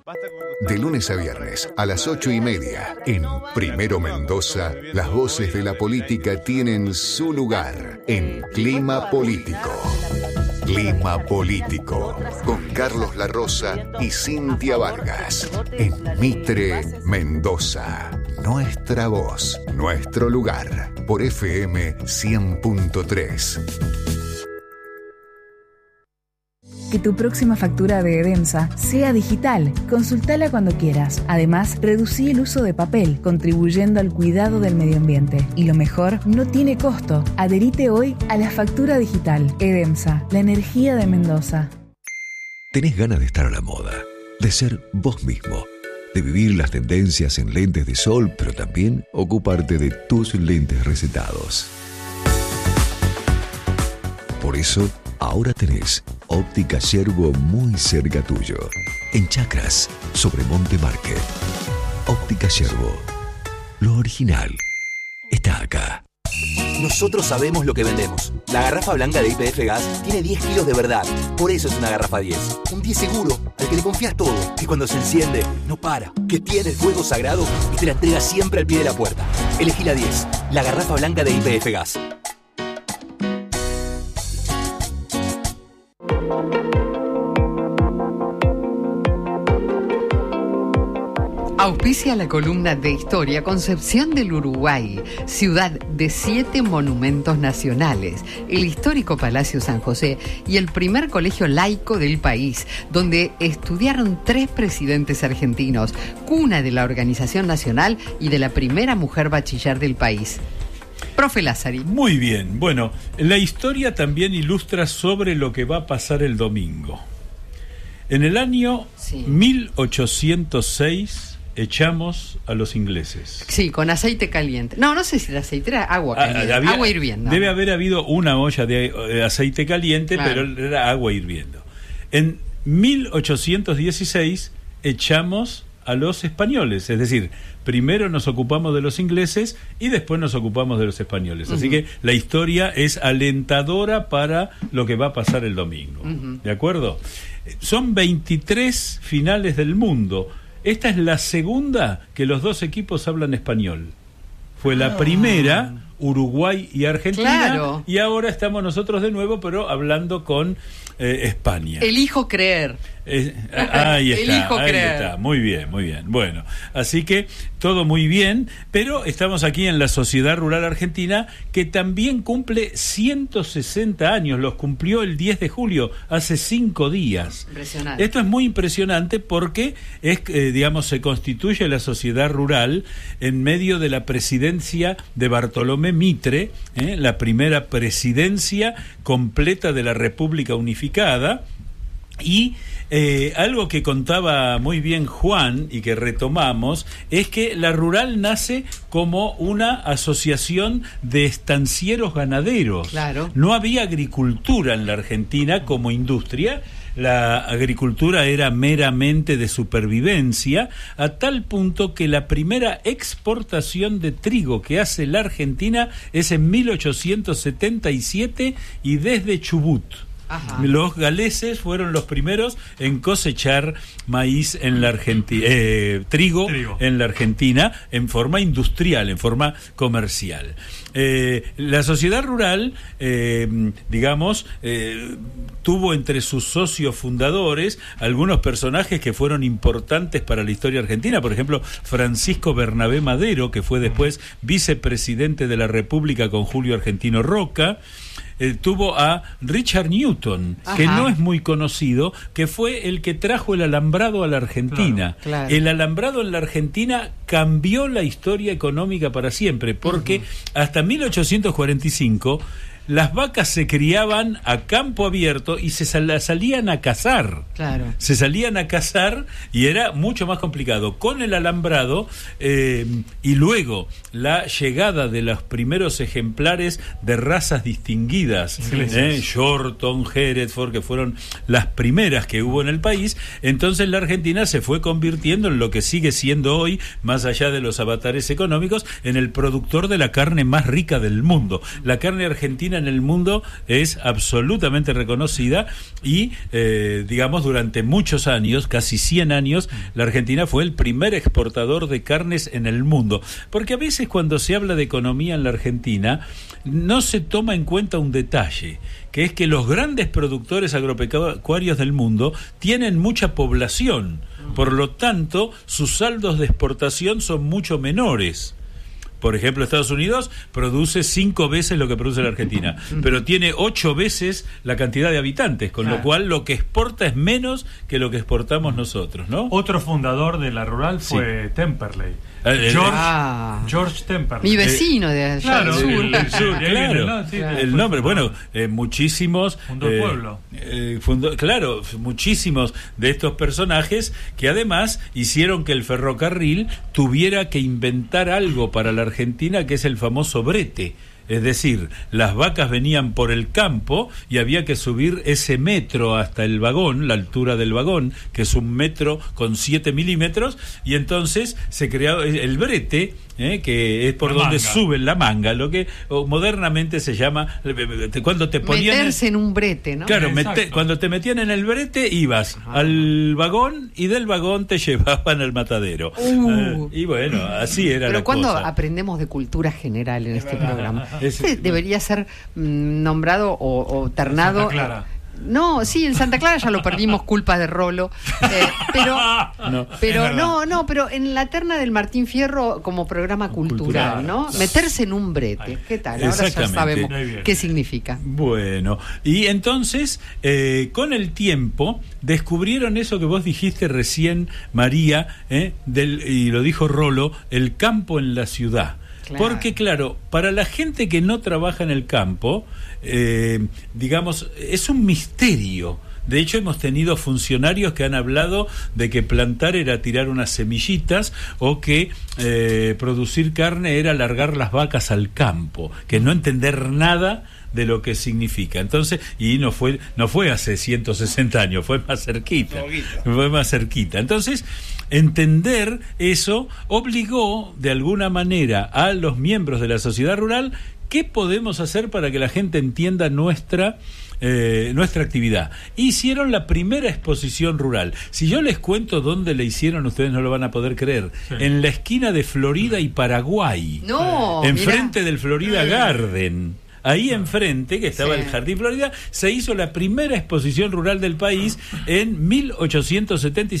De lunes a viernes a las 8:30, en Primero Mendoza, las voces de la política tienen su lugar en Clima Político. Clima Político, con Carlos La Rosa y Cintia Vargas, en Mitre, Mendoza. Nuestra voz, nuestro lugar, por FM 100.3. Que tu próxima factura de Edemsa sea digital. Consultala cuando quieras. Además, reducí el uso de papel, contribuyendo al cuidado del medio ambiente. Y lo mejor, no tiene costo. Adherite hoy a la factura digital. Edemsa, la energía de Mendoza. ¿Tenés ganas de estar a la moda? De ser vos mismo. De vivir las tendencias en lentes de sol, pero también ocuparte de tus lentes recetados. Por eso, ahora tenés Óptica Yerbo muy cerca tuyo. En Chacras, sobre Monte Market. Óptica Yerbo. Lo original está acá. Nosotros sabemos lo que vendemos. La garrafa blanca de YPF Gas tiene 10 kilos de verdad. Por eso es una garrafa 10. Un 10 seguro, al que le confías todo. Que cuando se enciende, no para. Que tiene el fuego sagrado y te la entrega siempre al pie de la puerta. Elegí la 10. La garrafa blanca de YPF Gas. Auspicia la columna de historia Concepción del Uruguay, ciudad de 7 monumentos nacionales, el histórico Palacio San José y el primer colegio laico del país, donde estudiaron 3 presidentes argentinos, cuna de la organización nacional y de la primera mujer bachiller del país. Profe Lázari. Muy bien. Bueno, la historia también ilustra sobre lo que va a pasar el domingo. En el año 1806... echamos a los ingleses. Sí, con aceite caliente. No sé si era aceite, era agua caliente. Agua hirviendo. Debe haber habido una olla de aceite caliente, claro, pero era agua hirviendo. En 1816 echamos a los españoles, es decir, primero nos ocupamos de los ingleses y después nos ocupamos de los españoles. Así que la historia es alentadora para lo que va a pasar el domingo. ¿De acuerdo? Son 23 finales del mundo. Esta es la segunda que los dos equipos hablan español. Fue la primera, Uruguay y Argentina, claro, y ahora estamos nosotros de nuevo, pero hablando con España. Elijo creer. Ahí está, Elijo ahí creer. está. Muy bien, muy bien. Bueno, así que todo muy bien, pero estamos aquí en la Sociedad Rural Argentina, que también cumple 160 años, los cumplió el 10 de julio, hace 5 días. Impresionante. Esto es muy impresionante porque es, se constituye la Sociedad Rural en medio de la presidencia de Bartolomé Mitre, la primera presidencia completa de la República Unificada. Y algo que contaba muy bien Juan y que retomamos es que la rural nace como una asociación de estancieros ganaderos. Claro. No había agricultura en la Argentina como industria. La agricultura era meramente de supervivencia, a tal punto que la primera exportación de trigo que hace la Argentina es en 1877 y desde Chubut. Ajá. Los galeses fueron los primeros en cosechar maíz en la Argentina, trigo en la Argentina en forma industrial, en forma comercial. La sociedad rural, tuvo entre sus socios fundadores algunos personajes que fueron importantes para la historia argentina. Por ejemplo, Francisco Bernabé Madero, que fue después vicepresidente de la República con Julio Argentino Roca. Tuvo a Richard Newton, ajá, que no es muy conocido, que fue el que trajo el alambrado a la Argentina. Claro. El alambrado en la Argentina cambió la historia económica para siempre, porque hasta 1845 las vacas se criaban a campo abierto y se salían a cazar. Claro. Se salían a cazar y era mucho más complicado. Con el alambrado y luego la llegada de los primeros ejemplares de razas distinguidas, Shorton, Hereford, que fueron las primeras que hubo en el país, entonces la Argentina se fue convirtiendo en lo que sigue siendo hoy, más allá de los avatares económicos, en el productor de la carne más rica del mundo. La carne argentina en el mundo es absolutamente reconocida y, digamos, durante muchos años, casi 100 años, la Argentina fue el primer exportador de carnes en el mundo. Porque a veces cuando se habla de economía en la Argentina, no se toma en cuenta un detalle, que es que los grandes productores agropecuarios del mundo tienen mucha población, por lo tanto, sus saldos de exportación son mucho menores. Por ejemplo, Estados Unidos produce 5 veces lo que produce la Argentina, pero tiene 8 veces la cantidad de habitantes, con lo cual lo que exporta es menos que lo que exportamos nosotros, ¿no? Otro fundador de la rural fue Temperley. George Temperley. Mi vecino de allá claro, del sur. El nombre, bueno, muchísimos... Fundó el pueblo. Muchísimos de estos personajes que además hicieron que el ferrocarril tuviera que inventar algo para la Argentina, que es el famoso brete. Es decir, las vacas venían por el campo y había que subir ese metro hasta el vagón, la altura del vagón, que es 1 metro con 7 milímetros, y entonces se creó el brete, que es por donde suben la manga, lo que modernamente se llama, cuando te ponían... Meterse en un brete, ¿no? Claro, cuando te metían en el brete, ibas al vagón y del vagón te llevaban al matadero. Y bueno, así era la cosa. Pero cuando aprendemos de cultura general en este programa, debería ser nombrado o ternado... Santa Clara. No, sí, en Santa Clara ya lo perdimos, culpa de Rolo, pero en la terna del Martín Fierro como programa cultural, ¿no? Meterse en un brete, ¿qué tal? Ahora ya sabemos qué significa. Bueno, y entonces, con el tiempo, descubrieron eso que vos dijiste recién, María, y lo dijo Rolo, el campo en la ciudad. Claro. Porque, claro, para la gente que no trabaja en el campo, digamos, es un misterio. De hecho, hemos tenido funcionarios que han hablado de que plantar era tirar unas semillitas o que producir carne era largar las vacas al campo, que no entender nada de lo que significa. Entonces, y no fue hace 160 años, fue más cerquita. Entonces, entender eso obligó de alguna manera a los miembros de la sociedad rural qué podemos hacer para que la gente entienda nuestra actividad. Hicieron la primera exposición rural. Si yo les cuento dónde la hicieron, ustedes no lo van a poder creer. Sí. En la esquina de Florida y Paraguay. No, enfrente del Florida Garden. Ahí enfrente, que estaba el Jardín Florida, se hizo la primera exposición rural del país en 1875.